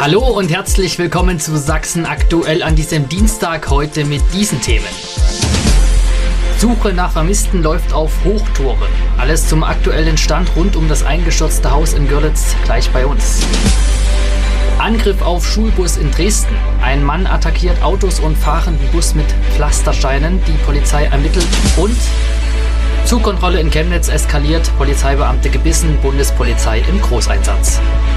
Hallo und herzlich willkommen zu Sachsen aktuell an diesem Dienstag, heute mit diesen Themen. Suche nach Vermissten läuft auf Hochtouren. Alles zum aktuellen Stand rund um das eingestürzte Haus in Görlitz gleich bei uns. Angriff auf Schulbus in Dresden. Ein Mann attackiert Autos und fahrenden Bus mit Pflastersteinen. Die Polizei ermittelt. Und Zugkontrolle in Chemnitz eskaliert. Polizeibeamte gebissen. Bundespolizei im Großeinsatz.